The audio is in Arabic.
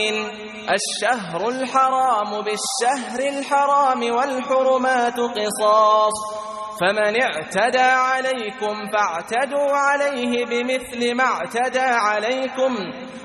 الشهر الحرام بالشهر الحرام والحرمات قصاص فمن اعتدى عليكم فاعتدوا عليه بمثل ما اعتدى عليكم